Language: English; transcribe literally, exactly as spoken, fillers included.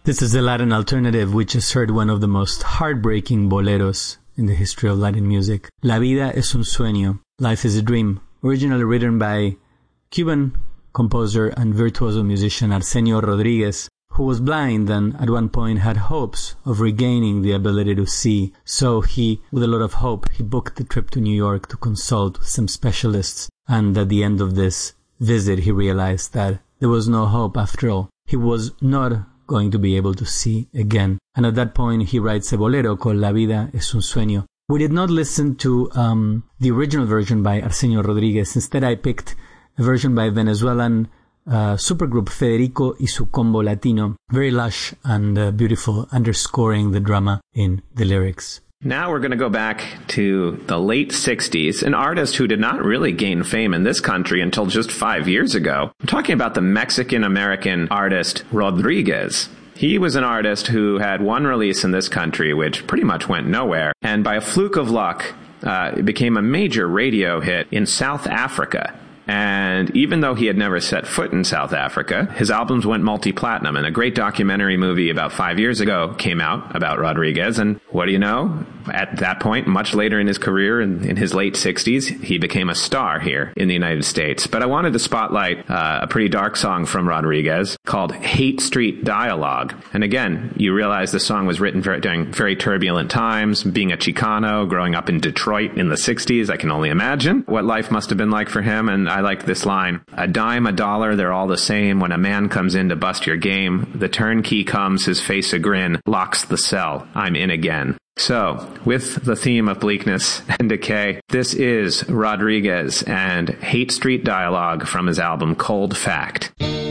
This is the Latin alternative, which has heard one of the most heartbreaking boleros in the history of Latin music. La vida es un sueño, life is a dream, originally written by Cuban composer and virtuoso musician Arsenio Rodriguez, who was blind and at one point had hopes of regaining the ability to see. So he, with a lot of hope, he booked the trip to New York to consult with some specialists. And at the end of this visit, he realized that there was no hope after all. He was not going to be able to see again. And at that point, he writes a bolero called La vida es un sueño. We did not listen to um, the original version by Arsenio Rodriguez. Instead, I picked a version by Venezuelan uh, supergroup Federico y su Combo Latino. Very lush and uh, beautiful, underscoring the drama in the lyrics. Now we're going to go back to the late sixties, an artist who did not really gain fame in this country until just five years ago. I'm talking about the Mexican-American artist Rodriguez. He was an artist who had one release in this country, which pretty much went nowhere, and by a fluke of luck, uh, it became a major radio hit in South Africa. And even though he had never set foot in South Africa, his albums went multi-platinum, and a great documentary movie about five years ago came out about Rodriguez. And what do you know? At that point, much later in his career, in, in his late sixties, he became a star here in the United States. But I wanted to spotlight uh, a pretty dark song from Rodriguez called Hate Street Dialogue. And again, you realize the song was written very, during very turbulent times. Being a Chicano, growing up in Detroit in the sixties, I can only imagine what life must have been like for him. And I like this line. A dime, a dollar, they're all the same. When a man comes in to bust your game, the turnkey comes, his face a grin, locks the cell. I'm in again. So, with the theme of bleakness and decay, this is Rodriguez and Hate Street Dialogue from his album Cold Fact.